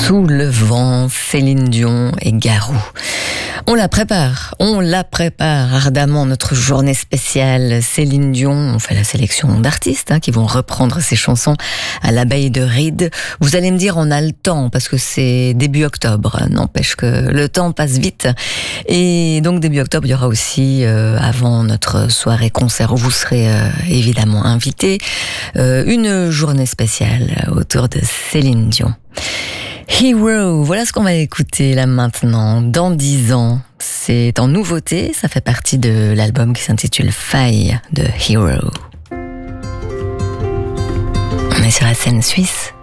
Sous le vent, Céline Dion et Garou. On la prépare ardemment, notre journée spéciale Céline Dion. On fait la sélection d'artistes qui vont reprendre ses chansons à l'abbaye de Ried. Vous allez me dire, on a le temps parce que c'est début octobre. N'empêche que le temps passe vite. Et donc début octobre, il y aura aussi, avant notre soirée concert où vous serez évidemment invités, une journée spéciale autour de Céline Dion. Hero, voilà ce qu'on va écouter là maintenant, dans 10 ans. C'est en nouveauté, ça fait partie de l'album qui s'intitule Faille de Hero. On est sur la scène suisse.